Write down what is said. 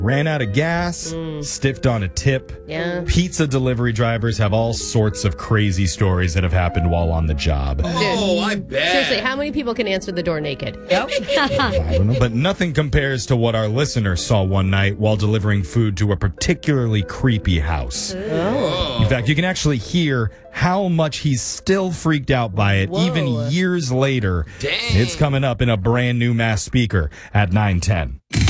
ran out of gas, stiffed on a tip. Yeah. Pizza delivery drivers have all sorts of crazy stories that have happened while on the job. Oh, I bet. Seriously, how many people can answer the door naked? I don't know, but nothing compares to what our listener saw one night while delivering food to a particularly creepy house. In fact, you can actually hear how much he's still freaked out by it, even years later. Dang. It's coming up in a brand new Mass Speaker at 9:10.